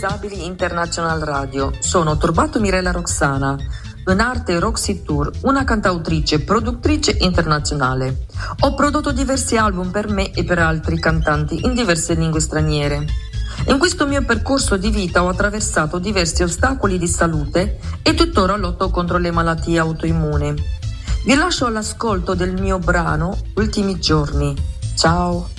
Disabili International Radio. Sono Turbato Mirella Roxana, in arte Roxy Tour, una cantautrice e produttrice internazionale. Ho prodotto diversi album per me e per altri cantanti in diverse lingue straniere. In questo mio percorso di vita ho attraversato diversi ostacoli di salute e tuttora lotto contro le malattie autoimmuni. Vi lascio all'ascolto del mio brano Ultimi giorni. Ciao!